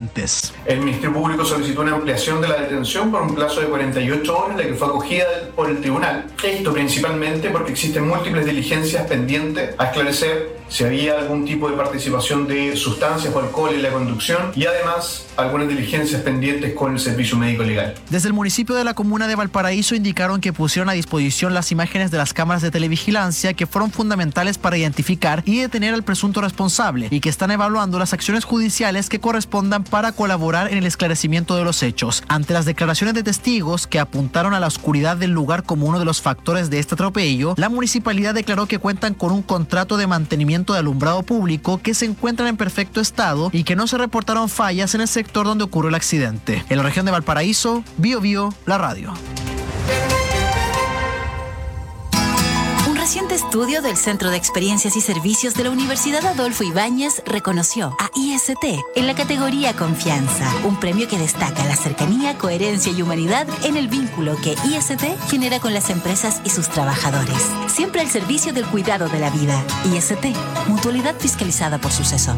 incidentes. El Ministerio Público solicitó una ampliación de la detención por un plazo de 48 horas, la que fue acogida por el tribunal. Esto principalmente porque existen múltiples diligencias pendientes a esclarecer si había algún tipo de participación de sustancias o alcohol en la conducción y además algunas diligencias pendientes con el servicio médico legal. Desde el municipio de la comuna de Valparaíso indicaron que pusieron a disposición las imágenes de las cámaras de televigilancia que fueron fundamentales para identificar y detener al presunto responsable y que están evaluando las acciones judiciales que correspondan para colaborar en el esclarecimiento de los hechos. Ante las declaraciones de testigos que apuntaron a la oscuridad del lugar como uno de los factores de este atropello, la municipalidad declaró que cuentan con un contrato de mantenimiento de alumbrado público que se encuentran en perfecto estado y que no se reportaron fallas en el sector donde ocurrió el accidente. En la región de Valparaíso, Bio, la radio. Un reciente estudio del Centro de Experiencias y Servicios de la Universidad Adolfo Ibáñez reconoció a IST en la categoría Confianza, un premio que destaca la cercanía, coherencia y humanidad en el vínculo que IST genera con las empresas y sus trabajadores. Siempre al servicio del cuidado de la vida. IST, mutualidad fiscalizada por Suceso.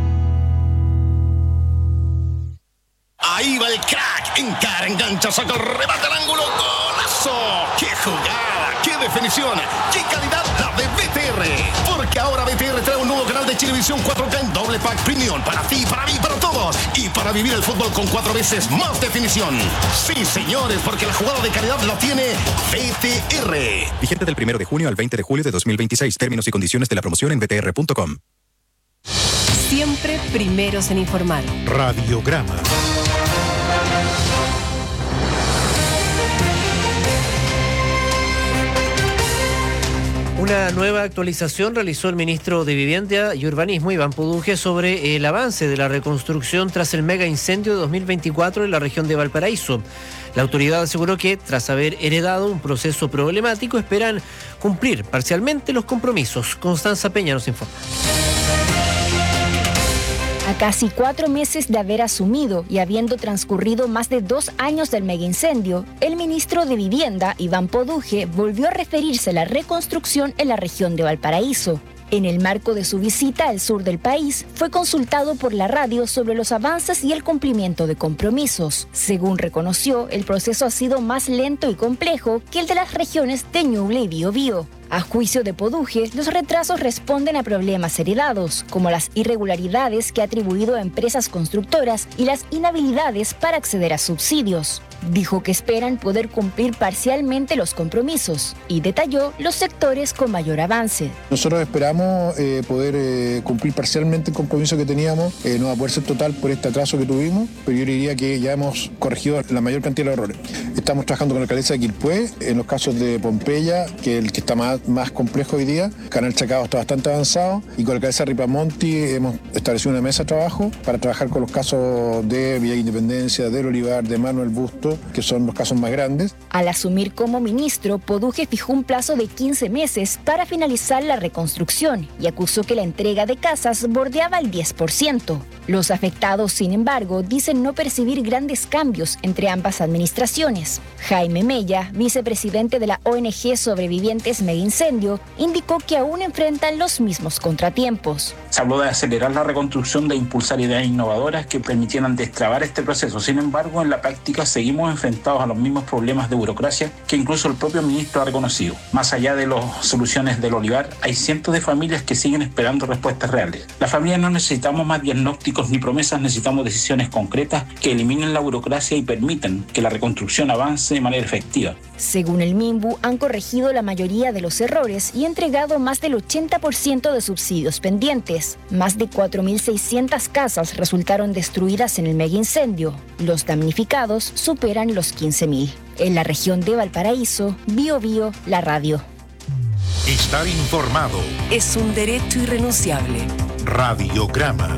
Ahí va el crack, encara, engancha, saca el remate al ángulo, ¡golazo! ¡Qué jugada! ¡Qué definición! ¡Qué calidad la de BTR! Porque ahora BTR trae un nuevo canal de Chilevisión 4K en doble pack premium para ti, para mí, para todos. Y para vivir el fútbol con 4 veces más definición. Sí, señores, porque la jugada de calidad la tiene BTR. Vigente del 1 de junio al 20 de julio de 2026. Términos y condiciones de la promoción en btr.com. Siempre primeros en informar. Radiograma. Una nueva actualización realizó el ministro de Vivienda y Urbanismo, Iván Poduje, sobre el avance de la reconstrucción tras el mega incendio de 2024 en la región de Valparaíso. La autoridad aseguró que, tras haber heredado un proceso problemático, esperan cumplir parcialmente los compromisos. Constanza Peña nos informa. A casi 4 meses de haber asumido y habiendo transcurrido más de 2 años del megaincendio, el ministro de Vivienda, Iván Poduje, volvió a referirse a la reconstrucción en la región de Valparaíso. En el marco de su visita al sur del país, fue consultado por la radio sobre los avances y el cumplimiento de compromisos. Según reconoció, el proceso ha sido más lento y complejo que el de las regiones de Ñuble y Biobío. A juicio de Poduje, los retrasos responden a problemas heredados, como las irregularidades que ha atribuido a empresas constructoras y las inhabilidades para acceder a subsidios. Dijo que esperan poder cumplir parcialmente los compromisos y detalló los sectores con mayor avance. Nosotros esperamos poder cumplir parcialmente el compromiso que teníamos, no va a poder ser total por este atraso que tuvimos, pero yo diría que ya hemos corregido la mayor cantidad de errores. Estamos trabajando con la alcaldesa de Quilpué, en los casos de Pompeya, que es el que está más complejo hoy día. Canal Chacao está bastante avanzado y con la alcaldesa Ripamonti hemos establecido una mesa de trabajo para trabajar con los casos de Villa Independencia, del Olivar, de Manuel Busto, que son los casos más grandes. Al asumir como ministro, Poduje fijó un plazo de 15 meses para finalizar la reconstrucción y acusó que la entrega de casas bordeaba el 10%. Los afectados, sin embargo, dicen no percibir grandes cambios entre ambas administraciones. Jaime Mella, vicepresidente de la ONG Sobrevivientes Megaincendio, indicó que aún enfrentan los mismos contratiempos. Se habló de acelerar la reconstrucción, de impulsar ideas innovadoras que permitieran destrabar este proceso. Sin embargo, en la práctica seguimos enfrentados a los mismos problemas de burocracia que incluso el propio ministro ha reconocido. Más allá de las soluciones del Olivar, hay cientos de familias que siguen esperando respuestas reales. Las familias no necesitamos más diagnósticos ni promesas, necesitamos decisiones concretas que eliminen la burocracia y permitan que la reconstrucción avance de manera efectiva. Según el MIMBU, han corregido la mayoría de los errores y entregado más del 80% de subsidios pendientes. Más de 4.600 casas resultaron destruidas en el megaincendio. Los damnificados superan los 15.000. En la región de Valparaíso, Bio, la radio. Estar informado es un derecho irrenunciable. Radiograma.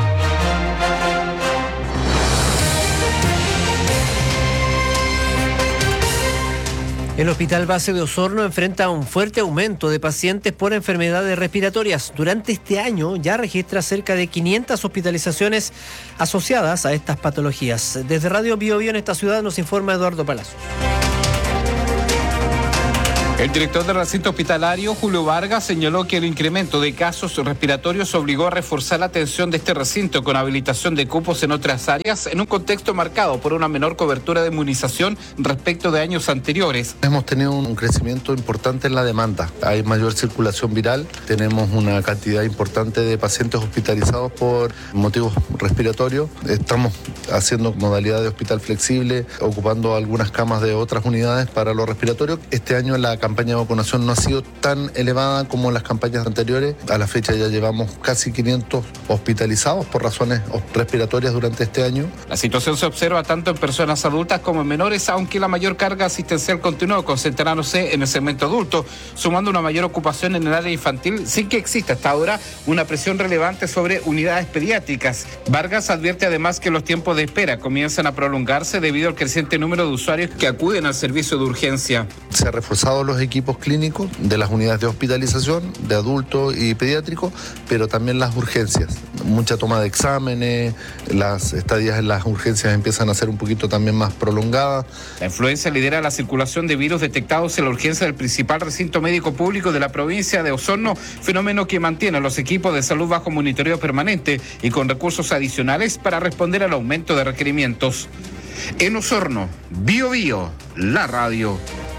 El Hospital Base de Osorno enfrenta un fuerte aumento de pacientes por enfermedades respiratorias. Durante este año ya registra cerca de 500 hospitalizaciones asociadas a estas patologías. Desde Radio Bio en esta ciudad nos informa Eduardo Palacios. El director del recinto hospitalario, Julio Vargas, señaló que el incremento de casos respiratorios obligó a reforzar la atención de este recinto con habilitación de cupos en otras áreas en un contexto marcado por una menor cobertura de inmunización respecto de años anteriores. Hemos tenido un crecimiento importante en la demanda. Hay mayor circulación viral, tenemos una cantidad importante de pacientes hospitalizados por motivos respiratorios. Estamos haciendo modalidad de hospital flexible, ocupando algunas camas de otras unidades para los respiratorios. Este año la campaña de vacunación no ha sido tan elevada como las campañas anteriores. A la fecha ya llevamos casi 500 hospitalizados por razones respiratorias durante este año. La situación se observa tanto en personas adultas como en menores, aunque la mayor carga asistencial continúa concentrándose en el segmento adulto, sumando una mayor ocupación en el área infantil, sin que exista hasta ahora una presión relevante sobre unidades pediátricas. Vargas advierte además que los tiempos de espera comienzan a prolongarse debido al creciente número de usuarios que acuden al servicio de urgencia. Se ha reforzado los equipos clínicos de las unidades de hospitalización, de adultos y pediátricos, pero también las urgencias. Mucha toma de exámenes, las estadías en las urgencias empiezan a ser un poquito también más prolongadas. La influenza lidera la circulación de virus detectados en la urgencia del principal recinto médico público de la provincia de Osorno, fenómeno que mantiene a los equipos de salud bajo monitoreo permanente y con recursos adicionales para responder al aumento de requerimientos. En Osorno, Bio Bio, la radio.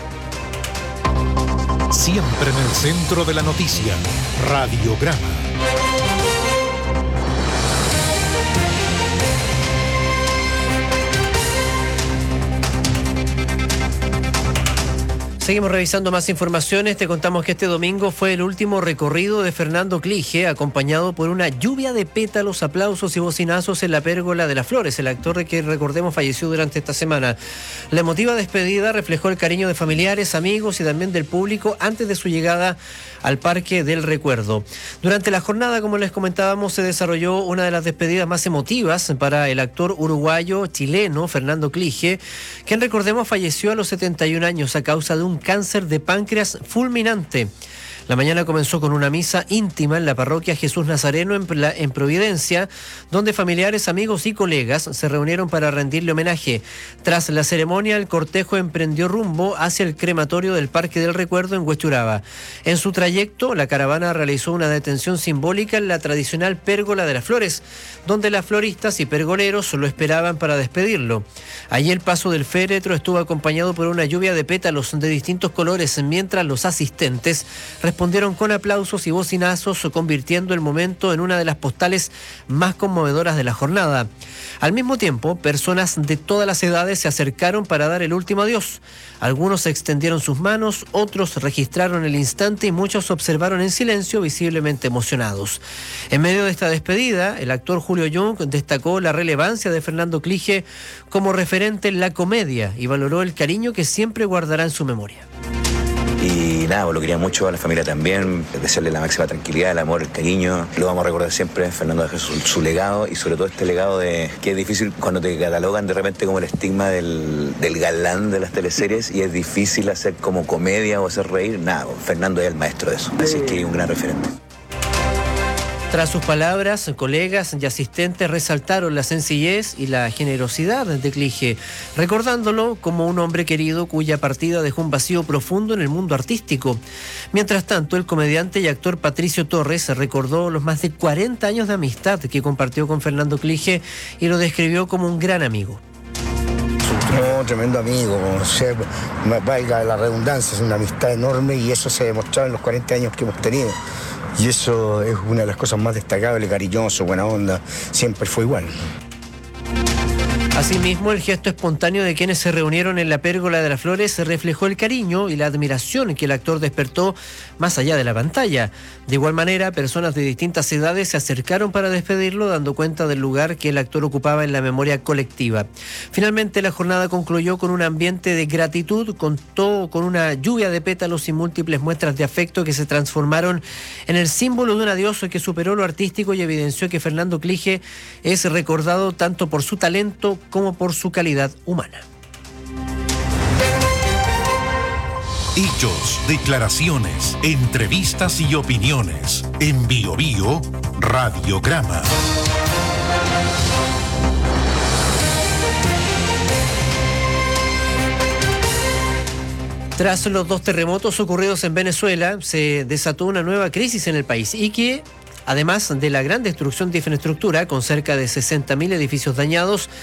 Siempre en el centro de la noticia, Radiograma. Seguimos revisando más informaciones. Te contamos que este domingo fue el último recorrido de Fernando Clige, acompañado por una lluvia de pétalos, aplausos y bocinazos en la Pérgola de las Flores. El actor que, recordemos, falleció durante esta semana. La emotiva despedida reflejó el cariño de familiares, amigos y también del público antes de su llegada al Parque del Recuerdo. Durante la jornada, como les comentábamos, se desarrolló una de las despedidas más emotivas para el actor uruguayo-chileno Fernando Clige, quien, recordemos, falleció a los 71 años a causa de un cáncer de páncreas fulminante. La mañana comenzó con una misa íntima en la parroquia Jesús Nazareno en Providencia, donde familiares, amigos y colegas se reunieron para rendirle homenaje. Tras la ceremonia, el cortejo emprendió rumbo hacia el crematorio del Parque del Recuerdo en Huechuraba. En su trayecto, la caravana realizó una detención simbólica en la tradicional Pérgola de las Flores, donde las floristas y pergoleros lo esperaban para despedirlo. Allí el paso del féretro estuvo acompañado por una lluvia de pétalos de distintos colores, mientras los asistentes respondieron con aplausos y bocinazos, convirtiendo el momento en una de las postales más conmovedoras de la jornada. Al mismo tiempo, personas de todas las edades se acercaron para dar el último adiós. Algunos extendieron sus manos, otros registraron el instante y muchos observaron en silencio, visiblemente emocionados. En medio de esta despedida, el actor Julio Jung destacó la relevancia de Fernando Clige como referente en la comedia y valoró el cariño que siempre guardará en su memoria. Y nada, lo quería mucho, a la familia también, desearle la máxima tranquilidad, el amor, el cariño. Lo vamos a recordar siempre. Fernando dejó su legado, y sobre todo este legado de que es difícil cuando te catalogan de repente como el estigma del galán de las teleseries, y es difícil hacer como comedia o hacer reír. Nada, Fernando es el maestro de eso, así que es un gran referente. Tras sus palabras, colegas y asistentes resaltaron la sencillez y la generosidad de Clige, recordándolo como un hombre querido cuya partida dejó un vacío profundo en el mundo artístico. Mientras tanto, el comediante y actor Patricio Torres recordó los más de 40 años de amistad que compartió con Fernando Clige y lo describió como un gran amigo. No, tremendo amigo, valga la redundancia, es una amistad enorme, y eso se ha demostrado en los 40 años que hemos tenido. Y eso es una de las cosas más destacables, cariñoso, buena onda, siempre fue igual. Asimismo, el gesto espontáneo de quienes se reunieron en la Pérgola de las Flores reflejó el cariño y la admiración que el actor despertó más allá de la pantalla. De igual manera, personas de distintas edades se acercaron para despedirlo, dando cuenta del lugar que el actor ocupaba en la memoria colectiva. Finalmente, la jornada concluyó con un ambiente de gratitud, contó con una lluvia de pétalos y múltiples muestras de afecto que se transformaron en el símbolo de un adiós que superó lo artístico y evidenció que Fernando Clige es recordado tanto por su talento como por su calidad humana. Hechos, declaraciones, entrevistas y opiniones. En Bio Bio, Radiograma. Tras los 2 terremotos ocurridos en Venezuela, se desató una nueva crisis en el país y que, además de la gran destrucción de infraestructura, con cerca de 60.000 edificios dañados,